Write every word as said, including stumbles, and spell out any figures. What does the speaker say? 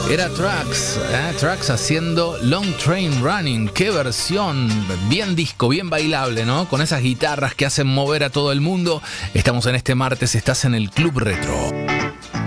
Era Trax, ¿eh? Trax haciendo Long Train Running. Qué versión, bien disco, bien bailable, ¿no? Con esas guitarras que hacen mover a todo el mundo. Estamos en este martes, estás en el Club Retro.